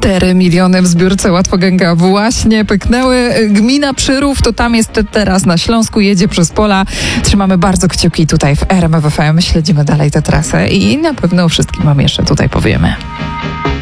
4 miliony w zbiórce Łatwogęga właśnie pyknęły. Gmina Przyrów, to tam jest teraz na Śląsku, jedzie przez pola. Trzymamy bardzo kciuki tutaj w RMF FM, śledzimy dalej tę trasę i na pewno o wszystkim wam jeszcze tutaj powiemy.